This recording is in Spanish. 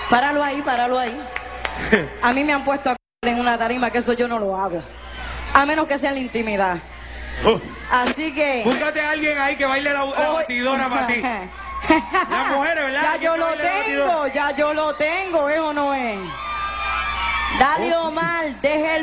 Páralo ahí, páralo ahí. A mí me han puesto a en una tarima, que eso yo no lo hago. A menos que sea en la intimidad. Así que... Búscate a alguien ahí que baile la batidora para ti. Las mujeres, ¿verdad? Ya yo lo tengo, ya yo lo tengo, ¿es o no es? Dale, Omar, deje el